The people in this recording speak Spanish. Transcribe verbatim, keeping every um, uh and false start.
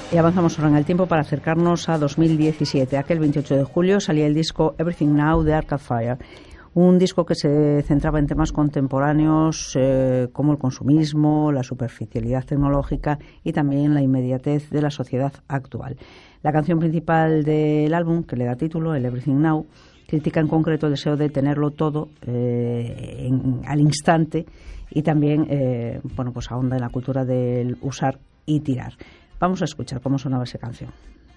Y avanzamos ahora en el tiempo para acercarnos a dos mil diecisiete. Aquel veintiocho de julio salía el disco Everything Now de Arcade Fire. Un disco que se centraba en temas contemporáneos eh, como el consumismo, la superficialidad tecnológica y también la inmediatez de la sociedad actual. La canción principal del álbum, que le da título, el Everything Now, critica en concreto el deseo de tenerlo todo eh, en, al instante y también eh, bueno, pues ahonda en la cultura del usar y tirar. Vamos a escuchar cómo sonaba esa canción.